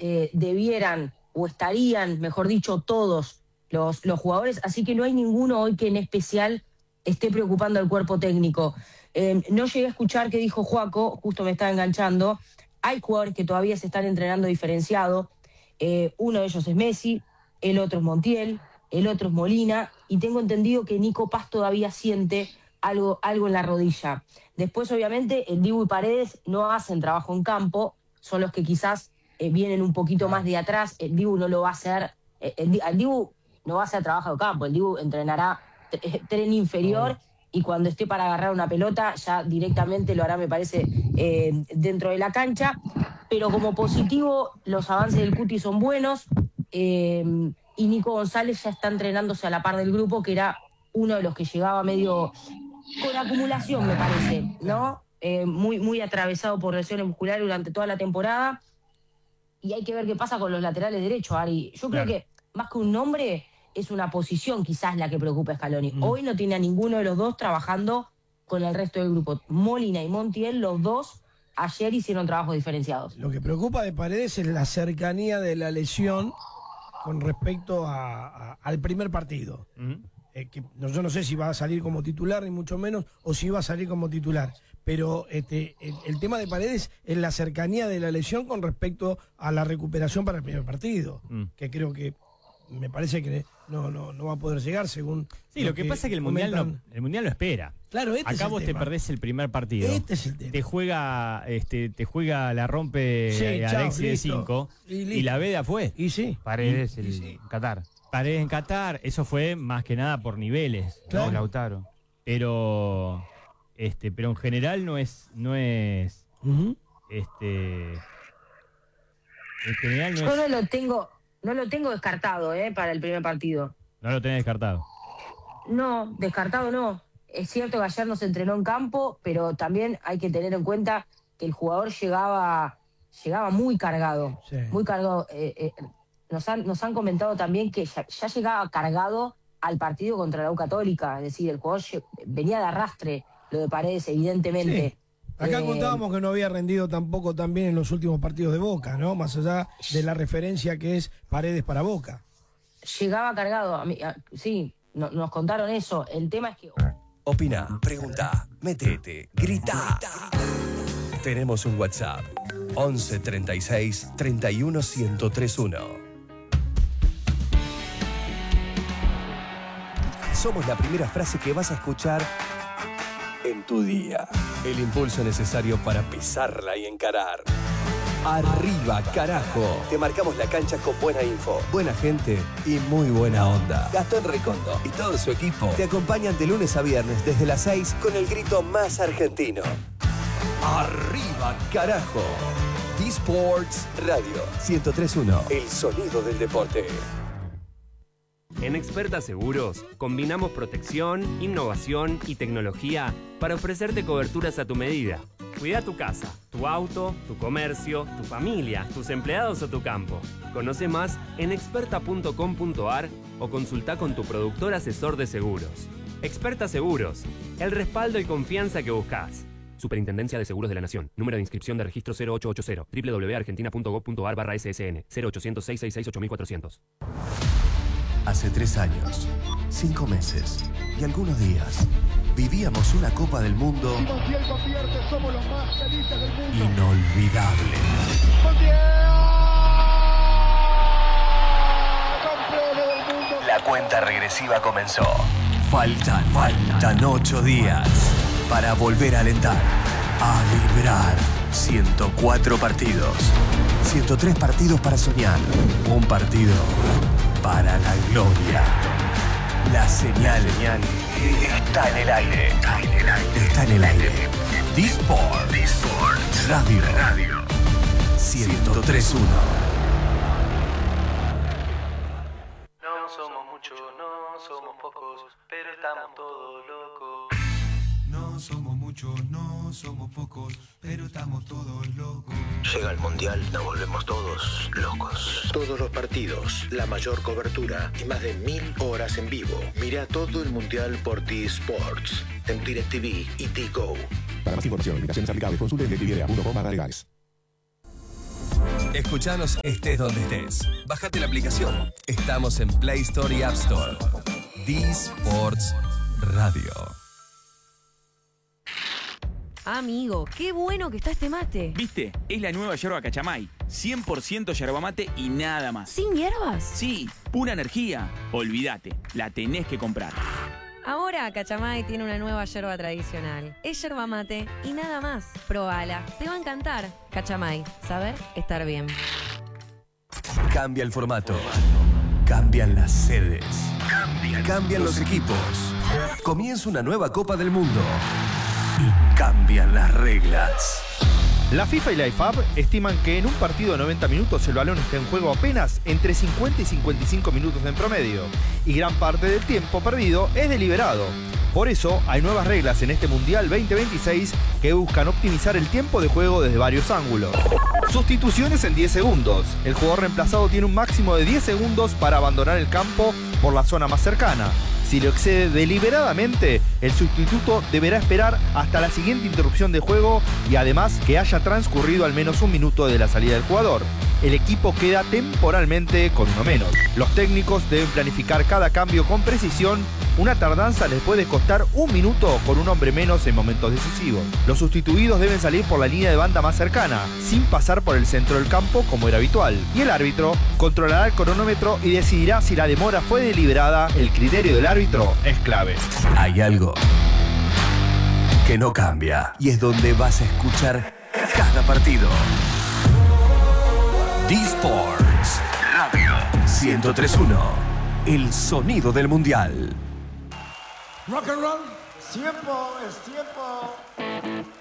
debieran o estarían, mejor dicho, todos los jugadores, así que no hay ninguno hoy que en especial esté preocupando al cuerpo técnico. No llegué a escuchar qué dijo Joaco, justo me estaba enganchando. Hay jugadores que todavía se están entrenando diferenciado. Uno de ellos es Messi, el otro es Montiel, el otro es Molina, y tengo entendido que Nico Paz todavía siente algo en la rodilla. Después, obviamente, el Dibu y Paredes no hacen trabajo en campo, son los que quizás vienen un poquito más de atrás. El Dibu no lo va a hacer, el Dibu no va a hacer trabajo de campo, el Dibu entrenará tren inferior y cuando esté para agarrar una pelota ya directamente lo hará, me parece, dentro de la cancha. Pero como positivo, los avances del Cuti son buenos, y Nico González ya está entrenándose a la par del grupo, que era uno de los que llegaba medio con acumulación, me parece, ¿no? Muy atravesado por lesiones musculares durante toda la temporada. Y hay que ver qué pasa con los laterales derechos, Ari. Yo creo que más que un nombre, es una posición quizás la que preocupa a Scaloni. Hoy no tiene a ninguno de los dos trabajando con el resto del grupo. Molina y Montiel, los dos, ayer hicieron trabajos diferenciados. Lo que preocupa de Paredes es la cercanía de la lesión con respecto al primer partido. Que yo no sé si va a salir como titular, ni mucho menos, o si va a salir como titular. Pero el tema de Paredes es la cercanía de la lesión con respecto a la recuperación para el primer partido, que creo que me parece que no va a poder llegar según... Sí, lo que pasa es que el Mundial lo espera. Claro, acá vos te perdés el primer partido. Este es el tema. Te juega, la rompe Alexis de 5 y la Veda fue. Y sí. Paredes en Qatar. Paredes en Qatar, eso fue más que nada por niveles. Claro. ¿no? Lautaro. Pero en general no es en general no Yo es... no lo tengo descartado, para el primer partido. No lo tenés descartado. No, descartado no. Es cierto que ayer no se entrenó en campo, pero también hay que tener en cuenta que el jugador llegaba muy cargado. Sí. Muy cargado. Nos han comentado también que ya llegaba cargado al partido contra la U Católica. Es decir, el jugador venía de arrastre, lo de Paredes, evidentemente. Sí. Acá contábamos que no había rendido tampoco tan bien en los últimos partidos de Boca, ¿no? Más allá de la referencia que es Paredes para Boca. Llegaba cargado. Sí, nos contaron eso. El tema es que... Opina, pregunta, metete, grita. Tenemos un WhatsApp: 11 36 31 1031. Somos la primera frase que vas a escuchar en tu día. El impulso necesario para pisarla y encarar. Arriba, carajo. Te marcamos la cancha con buena info, buena gente y muy buena onda. Gastón Recondo y todo su equipo te acompañan de lunes a viernes desde las 6 con el grito más argentino. Arriba, carajo. D-Sports Radio 103.1. El sonido del deporte. En Experta Seguros, combinamos protección, innovación y tecnología para ofrecerte coberturas a tu medida. Cuida tu casa, tu auto, tu comercio, tu familia, tus empleados o tu campo. Conoce más en experta.com.ar o consulta con tu productor asesor de seguros. Experta Seguros, el respaldo y confianza que buscas. Superintendencia de Seguros de la Nación. Número de inscripción de registro 0880 www.argentina.gov.ar/ssn 0800 666 8400. Hace 3 años, 5 meses y algunos días vivíamos una Copa del Mundo inolvidable. La cuenta regresiva comenzó. Faltan 8 días para volver a alentar, a vibrar. 104 partidos, 103 partidos para soñar, un partido para la gloria. La señal está en el aire. Está en el aire. D-Sports Radio 103.1. No somos muchos, no somos pocos, pero estamos todos locos. No somos muchos, no somos pocos, pero estamos todos locos. Llega el Mundial, nos volvemos todos locos. Todos los partidos, la mayor cobertura y más de 1000 horas en vivo. Mira todo el Mundial por D-Sports, en DirecTV y Tigo. Para más información, limitaciones aplicables, consulte DirecTV.com/legales. Escuchanos estés donde estés. Bájate la aplicación. Estamos en Play Store y App Store. D-Sports Radio. Amigo, qué bueno que está este mate. ¿Viste? Es la nueva yerba Cachamay. 100% yerba mate y nada más. ¿Sin hierbas? Sí, pura energía. Olvídate, la tenés que comprar. Ahora Cachamay tiene una nueva yerba tradicional. Es yerba mate y nada más. Probala, te va a encantar. Cachamay, saber estar bien. Cambia el formato. Cambian las sedes. Cambian los equipos. Comienza una nueva Copa del Mundo. Y cambian las reglas. La FIFA y la IFAB estiman que en un partido de 90 minutos el balón está en juego apenas entre 50 y 55 minutos en promedio, y gran parte del tiempo perdido es deliberado. Por eso hay nuevas reglas en este Mundial 2026 que buscan optimizar el tiempo de juego desde varios ángulos. Sustituciones en 10 segundos. El jugador reemplazado tiene un máximo de 10 segundos para abandonar el campo por la zona más cercana. Si lo excede deliberadamente, el sustituto deberá esperar hasta la siguiente interrupción de juego y además que haya transcurrido al menos un minuto de la salida del jugador. El equipo queda temporalmente con uno menos. Los técnicos deben planificar cada cambio con precisión. Una tardanza les puede costar un minuto con un hombre menos en momentos decisivos. Los sustituidos deben salir por la línea de banda más cercana, sin pasar por el centro del campo como era habitual. Y el árbitro controlará el cronómetro y decidirá si la demora fue deliberada. El criterio del árbitro es clave. Hay algo que no cambia y es donde vas a escuchar cada partido. D-Sports Radio 103.1. El sonido del mundial. Rock and roll, tiempo es tiempo.